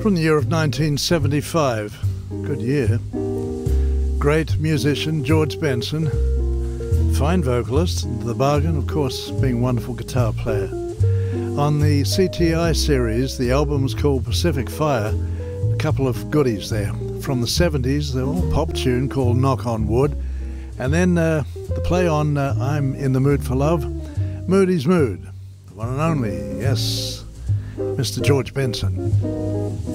from the year of 1975. Good year. Great musician George Benson, fine vocalist, the bargain, of course, being a wonderful guitar player. On the CTI series, the album was called Pacific Fire. A couple of goodies there. From the 70s, the old pop tune called Knock on Wood. And then the play on I'm in the Mood for Love, Moody's Mood. The one and only, yes, Mr. George Benson.